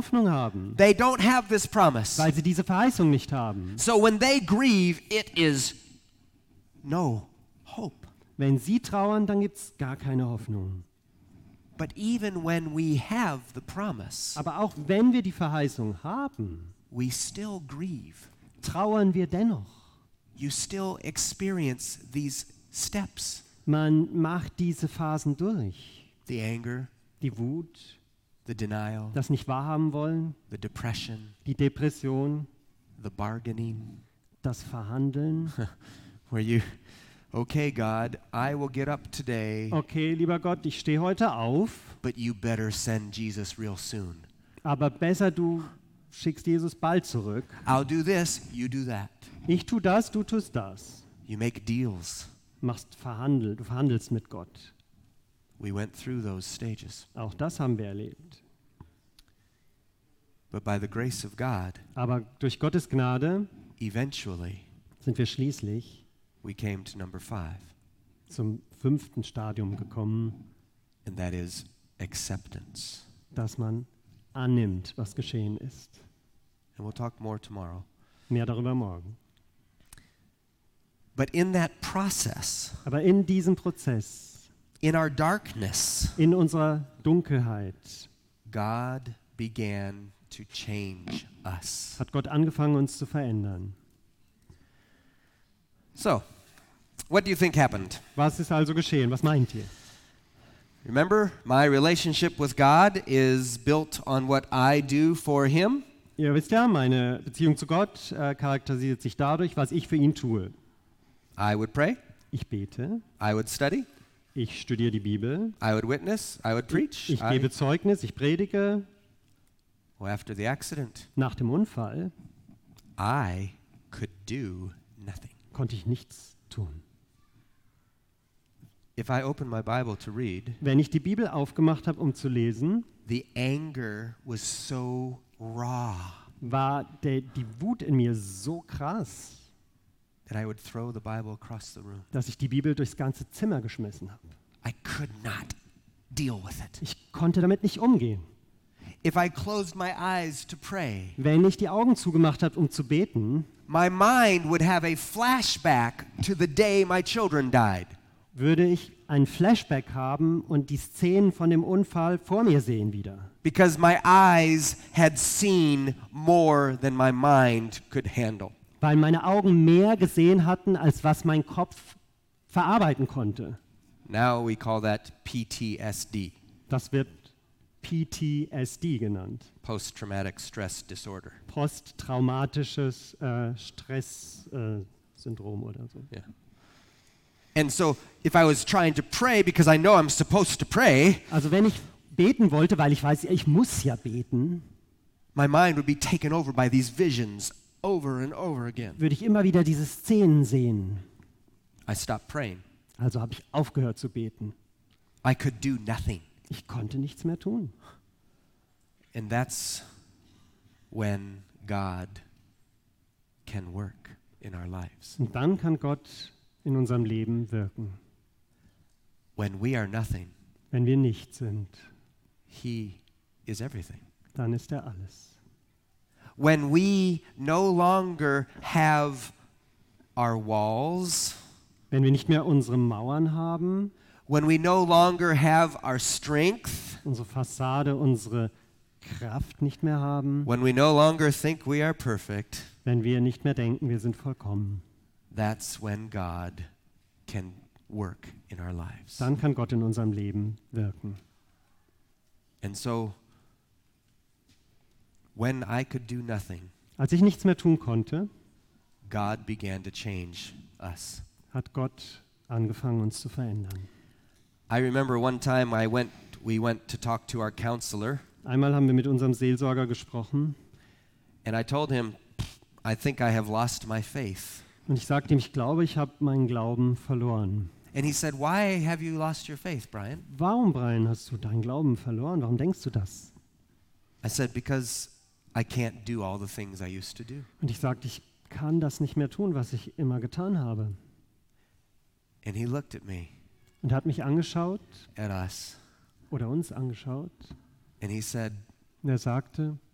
Hoffnung haben, They don't have this promise. weil sie diese Verheißung nicht haben. So when they grieve, it is no hope. Wenn sie trauern, dann gibt es gar keine Hoffnung. But even when we have the promise, Aber auch wenn wir die Verheißung haben, we still grieve. trauern wir dennoch. You still experience these steps. Man macht diese Phasen durch. The anger, Die Wut, the denial, das nicht wahrhaben wollen, the depression, die Depression, the bargaining, das Verhandeln. where you, okay, God, I will get up today, Okay, lieber Gott, ich stehe heute auf, but you better send Jesus real soon. aber besser du schickst Jesus bald zurück. I'll do this, you do that. Ich tu das, du tust das. You make deals. Du verhandelst mit Gott. We went through those stages. Auch das haben wir erlebt. But by the grace of God, Aber durch Gottes Gnade eventually sind wir schließlich we came to number 5, zum 5. Stadium gekommen, and that is acceptance. dass man annimmt, was geschehen ist. And we'll talk more tomorrow. Mehr darüber morgen. But in that process, Aber in diesem Prozess, in our darkness, in unserer Dunkelheit, God began to change us. hat Gott angefangen, uns zu verändern. So, what do you think happened? Was ist also geschehen? Was meint ihr? Remember, my relationship with God is built on what I do for Him. Ihr wisst ja, meine Beziehung zu Gott charakterisiert sich dadurch, was ich für ihn tue. I would pray, Ich bete, I would study, ich studiere die Bibel, I would witness, I would preach. ich gebe Zeugnis, ich predige. Well, after the accident, Nach dem Unfall I could do nothing. konnte ich nichts tun. If I opened my Bible to read, Wenn ich die Bibel aufgemacht habe, um zu lesen, the anger was so raw war die Wut in mir so krass, that I would throw the Bible across the room. dass ich die Bibel durchs ganze Zimmer geschmissen habe. I could not deal with it. Ich konnte damit nicht umgehen. If I closed my eyes to pray, Wenn ich die Augen zugemacht habe, um zu beten, my mind would have a flashback to the day my children died. würde ich ein Flashback haben und die Szenen von dem Unfall vor mir sehen wieder. Because my eyes had seen more than my mind could handle. Weil meine Augen mehr gesehen hatten, als was mein Kopf verarbeiten konnte. Now we call that PTSD, Das wird PTSD genannt. post-traumatic stress disorder. Posttraumatisches Stresssyndrom oder so. Yeah. And so if I was trying to pray because I know I'm supposed to pray, Also wenn ich beten wollte, weil ich weiß, ich muss ja beten, my mind would be taken over by these visions over and over again. würde ich immer wieder diese Szenen sehen. I stopped praying. Also habe ich aufgehört zu beten. I could do nothing. Ich konnte nichts mehr tun. And that's when God can work in our lives. Und dann kann Gott in unserem Leben wirken. When we are nothing, Wenn wir nichts sind, He is everything. dann ist er alles. When we no longer have our walls, Wenn wir nicht mehr unsere Mauern haben, when we no longer have our strength, unsere Fassade, unsere Kraft nicht mehr haben, when we no longer think we are perfect, wenn wir nicht mehr denken, wir sind vollkommen, that's when God can work in our lives. dann kann Gott in unserem Leben wirken. And so, when I could do nothing, Als ich nichts mehr tun konnte, God began to change us. hat Gott angefangen, uns zu verändern. I remember one time we went to talk to our counselor, Einmal haben wir mit unserem Seelsorger gesprochen and I told him, I think I have lost my faith. und ich sagte ihm, ich glaube, ich habe meinen Glauben verloren. And he said, why have you lost your faith, Brian? Warum, Brian, hast du deinen Glauben verloren? Warum denkst du das? I said, because I can't do all the things I used to do. Und ich sagte, ich kann das nicht mehr tun, was ich immer getan habe. And he looked at me, Und er hat mich angeschaut at us, oder uns angeschaut and he said, und er sagte,